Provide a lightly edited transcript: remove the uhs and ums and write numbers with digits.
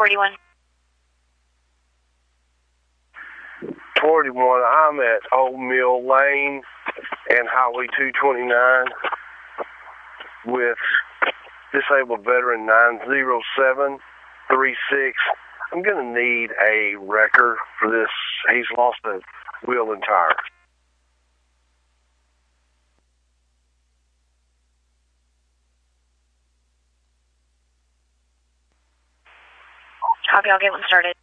41. 41, I'm at Old Mill Lane and Highway 229 with disabled veteran 90736. I'm going to need a wrecker for this. He's lost a wheel and tire. Copy, I'll get one started.